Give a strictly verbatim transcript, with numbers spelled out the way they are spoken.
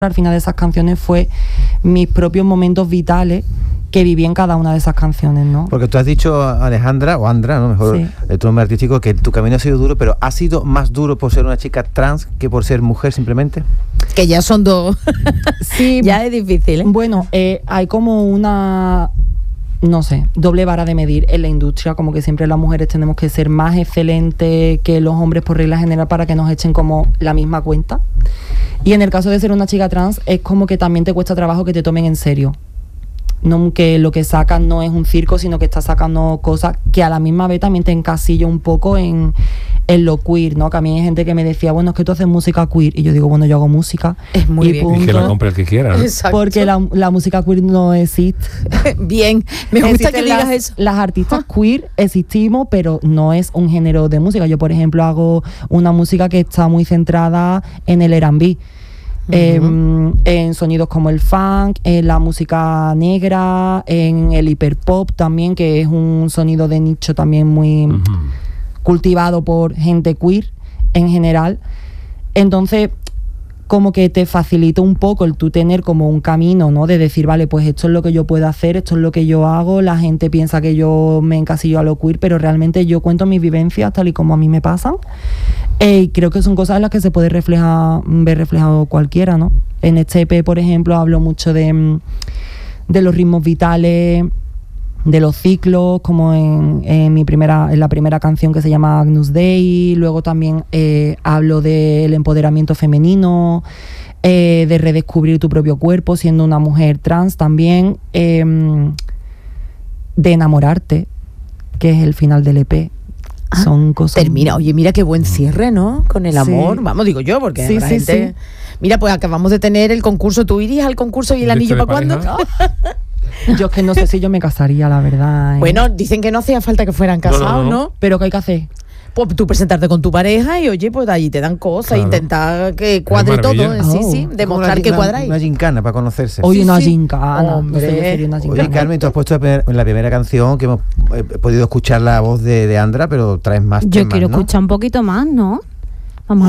al final de esas canciones fue mis propios momentos vitales que viví en cada una de esas canciones, ¿no? Porque tú has dicho, Alejandra, o Andra, ¿no? Mejor sí. el tu nombre artístico, que tu camino ha sido duro, pero ¿ha sido más duro por ser una chica trans que por ser mujer simplemente? Que ya son dos. Sí. Ya es difícil, ¿eh? Bueno, eh, hay como una... no sé, doble vara de medir en la industria, como que siempre las mujeres tenemos que ser más excelentes que los hombres por regla general para que nos echen como la misma cuenta. Y en el caso de ser una chica trans es como que también te cuesta trabajo que te tomen en serio. No, que lo que sacas no es un circo, sino que estás sacando cosas que a la misma vez también te encasillo un poco en, en lo queer, ¿no? Que a mí hay gente que me decía, bueno, es que tú haces música queer. Y yo digo, bueno, yo hago música. Es muy y bien. punto. Y que la compre el que quiera, ¿no? Exacto. Porque la, la música queer no existe. Bien, me gusta Existen que digas las, eso. Las artistas queer existimos, pero no es un género de música. Yo, por ejemplo, hago una música que está muy centrada en el R and B. Uh-huh. eh, en sonidos como el funk, en la música negra, en el hiperpop también, que es un sonido de nicho también muy uh-huh. cultivado por gente queer en general. Entonces, como que te facilita un poco el tú tener como un camino, ¿no? De decir, vale, pues esto es lo que yo puedo hacer, esto es lo que yo hago, la gente piensa que yo me encasillo a lo queer, pero realmente yo cuento mis vivencias tal y como a mí me pasan. Eh, y creo que son cosas en las que se puede reflejar, ver reflejado cualquiera, ¿no? En este E P, por ejemplo, hablo mucho de, de los ritmos vitales, de los ciclos, como en, en mi primera en la primera canción que se llama Agnus Dei. Luego también eh, hablo del empoderamiento femenino, eh, de redescubrir tu propio cuerpo siendo una mujer trans también, eh, de enamorarte, que es el final del E P. Ah, son cosas... Termina, oye, mira qué buen cierre, ¿no? Con el amor, sí. Vamos, digo yo, porque sí, la sí, gente... sí. Mira, pues acabamos de tener el concurso. ¿Tú irías al concurso y el anillo para cuándo? Yo es que no sé si yo me casaría, la verdad. ¿eh? Bueno, dicen que no hacía falta que fueran casados, ¿no? No, no, no. ¿no? Pero ¿qué hay que hacer? Pues tú presentarte con tu pareja y oye, pues allí te dan cosas, claro. Intentar que cuadre todo, maravilla. sí, Oh. sí, demostrar una, que una, cuadráis. Una gincana para conocerse. Hoy Sí, una sí. gincana. Hombre. No sé, yo sería una gincana. Oye, Carmen, tú has puesto en la primera canción que hemos eh, podido escuchar la voz de, de Andra, pero traes más Yo temas, quiero ¿no? escuchar un poquito más, ¿no?